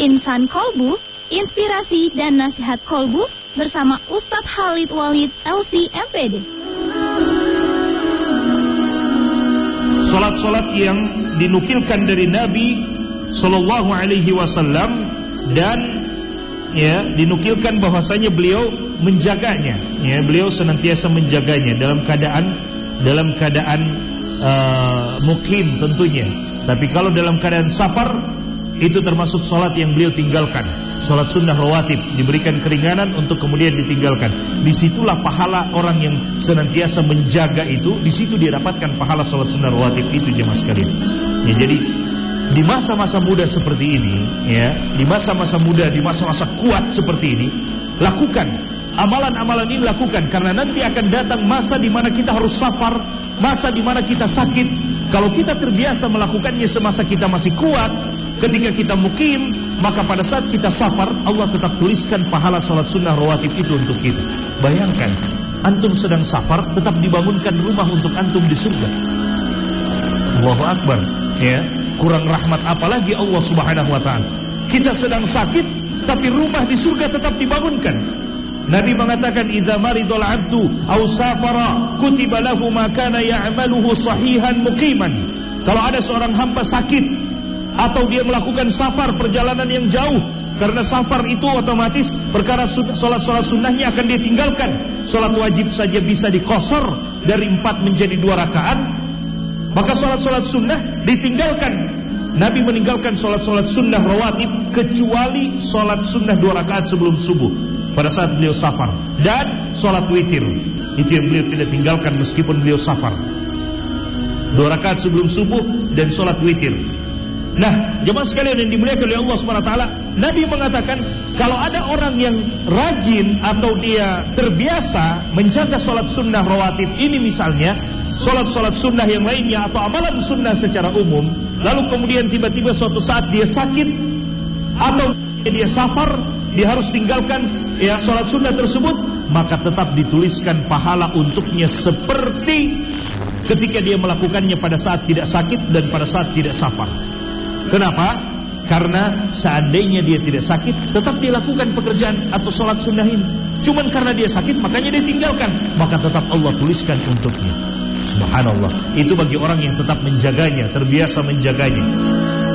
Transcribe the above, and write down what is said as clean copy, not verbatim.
Insan Kolbu, inspirasi dan nasihat kolbu bersama Ustadz Khalid Walid LC MPD. Salat-salat yang dinukilkan dari Nabi Sallallahu Alaihi Wasallam dan dinukilkan bahwasanya beliau menjaganya, beliau senantiasa menjaganya dalam keadaan mukim tentunya. Tapi kalau dalam keadaan safar, itu termasuk salat yang beliau tinggalkan. Salat sunnah rawatib diberikan keringanan untuk kemudian ditinggalkan. Disitulah pahala orang yang senantiasa menjaga itu. Di situ dia dapatkan pahala salat sunnah rawatib itu, jemaah sekalian. Jadi di masa-masa muda seperti ini, di masa-masa muda, di masa-masa kuat seperti ini, lakukan amalan-amalan ini, lakukan, karena nanti akan datang masa di mana kita harus safar, masa di mana kita sakit. Kalau kita terbiasa melakukannya semasa kita masih kuat, ketika kita mukim, maka pada saat kita safar, Allah tetap tuliskan pahala salat sunnah rawatib itu untuk kita. Bayangkan, antum sedang safar, tetap dibangunkan rumah untuk antum di surga. Allahu Akbar, kurang rahmat apalagi Allah Subhanahu wa ta'ala. Kita sedang sakit, tapi rumah di surga tetap dibangunkan. Nabi mengatakan, idza maridul 'abdu aw safara kutiba lahu ma kana ya'maluhu sahihan muqiman. Kalau ada seorang hamba sakit atau dia melakukan safar, perjalanan yang jauh, karena safar itu otomatis perkara salat-salat sunnahnya akan dia tinggalkan. Salat wajib saja bisa dikosor dari 4 menjadi 2 rakaat, maka salat-salat sunnah ditinggalkan. Nabi meninggalkan salat-salat sunnah rawatib kecuali salat sunnah 2 rakaat sebelum subuh pada saat beliau safar, dan salat witir itu yang beliau tidak tinggalkan meskipun beliau safar. 2 rakaat sebelum subuh dan salat witir. Nah, jemaah sekalian yang dimuliakan oleh Allah SWT, Nabi mengatakan kalau ada orang yang rajin atau dia terbiasa menjaga salat sunnah rawatib ini, misalnya salat-salat sunnah yang lainnya atau amalan sunnah secara umum, lalu kemudian tiba-tiba suatu saat dia sakit atau dia safar, dia harus tinggalkan salat sunnah tersebut, maka tetap dituliskan pahala untuknya seperti ketika dia melakukannya pada saat tidak sakit dan pada saat tidak safar. Kenapa? Karena seandainya dia tidak sakit, tetap dilakukan pekerjaan atau salat sunnah ini. Cuman karena dia sakit, makanya dia tinggalkan, maka tetap Allah tuliskan untuknya. Subhanallah. Itu bagi orang yang tetap menjaganya, terbiasa menjaganya.